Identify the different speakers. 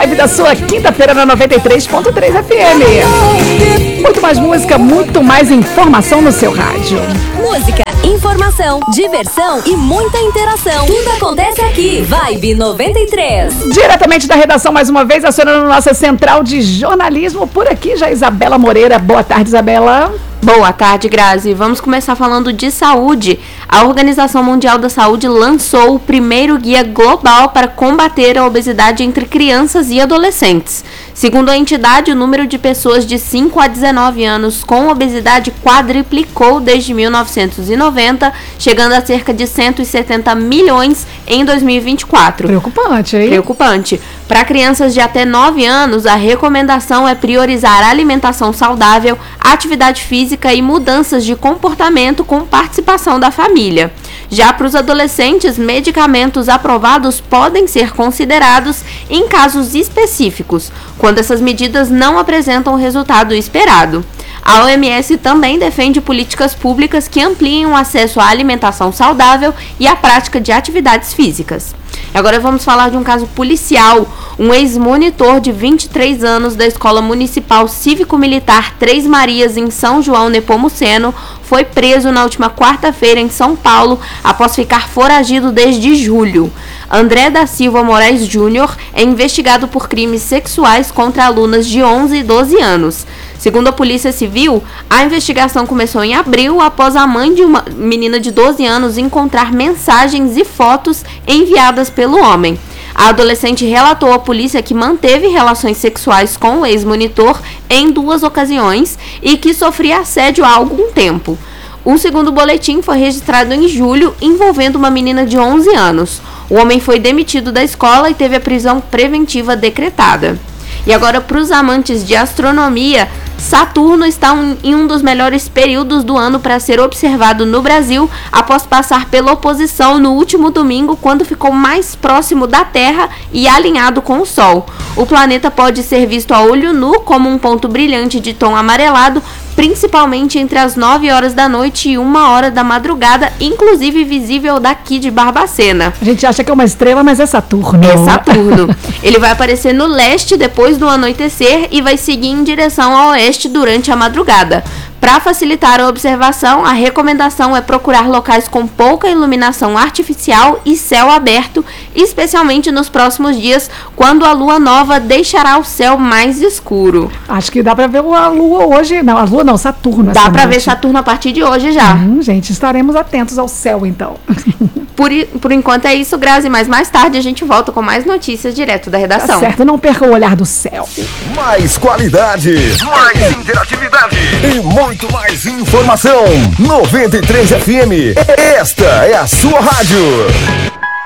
Speaker 1: vibe da sua quinta-feira na 93.3 FM. Muito mais música, muito mais informação no seu rádio.
Speaker 2: Música, informação, diversão e muita interação. Tudo acontece aqui. Vibe 93.
Speaker 1: Diretamente da redação, mais uma vez, acionando nossa central de jornalismo. Por aqui já Isabela Moreira. Boa tarde, Isabela.
Speaker 3: Boa tarde, Grazi. Vamos começar falando de saúde. A Organização Mundial da Saúde lançou o primeiro guia global para combater a obesidade entre crianças e adolescentes. Segundo a entidade, o número de pessoas de 5 a 19 anos com obesidade quadriplicou desde 1990, chegando a cerca de 170 milhões em 2024.
Speaker 1: Preocupante, hein?
Speaker 3: Preocupante. Para crianças de até 9 anos, a recomendação é priorizar a alimentação saudável, atividade física e mudanças de comportamento com participação da família. Já para os adolescentes, medicamentos aprovados podem ser considerados em casos específicos, quando essas medidas não apresentam o resultado esperado. A OMS também defende políticas públicas que ampliem o acesso à alimentação saudável e à prática de atividades físicas. Agora vamos falar de um caso policial. Um ex-monitor de 23 anos da Escola Municipal Cívico-Militar Três Marias, em São João Nepomuceno, foi preso na última quarta-feira em São Paulo, após ficar foragido desde julho. André da Silva Moraes Júnior é investigado por crimes sexuais contra alunas de 11 e 12 anos. Segundo a Polícia Civil, a investigação começou em abril, após a mãe de uma menina de 12 anos encontrar mensagens e fotos enviadas pelo homem. A adolescente relatou à polícia que manteve relações sexuais com o ex-monitor em 2 ocasiões e que sofria assédio há algum tempo. Um segundo boletim foi registrado em julho, envolvendo uma menina de 11 anos. O homem foi demitido da escola e teve a prisão preventiva decretada. E agora, para os amantes de astronomia, Saturno está em um dos melhores períodos do ano para ser observado no Brasil, após passar pela oposição no último domingo, quando ficou mais próximo da Terra e alinhado com o Sol. O planeta pode ser visto a olho nu como um ponto brilhante de tom amarelado, principalmente entre as 9 horas da noite e 1 hora da madrugada, inclusive visível daqui de Barbacena.
Speaker 1: A gente acha que é uma estrela, mas é Saturno.
Speaker 3: É Saturno. Ele vai aparecer no leste depois do anoitecer e vai seguir em direção ao oeste durante a madrugada. Para facilitar a observação, a recomendação é procurar locais com pouca iluminação artificial e céu aberto, especialmente nos próximos dias, quando a lua nova deixará o céu mais escuro.
Speaker 1: Acho que dá para ver a lua hoje. Não, a lua não, Saturno.
Speaker 3: Dá para ver Saturno a partir de hoje já.
Speaker 1: Gente, estaremos atentos ao céu, então.
Speaker 3: Por enquanto é isso, Grazi, mas mais tarde a gente volta com mais notícias direto da redação.
Speaker 1: Tá certo, não perca o olhar do céu.
Speaker 4: Mais qualidade, mais interatividade e muito mais informação. 93 FM, esta é a sua rádio.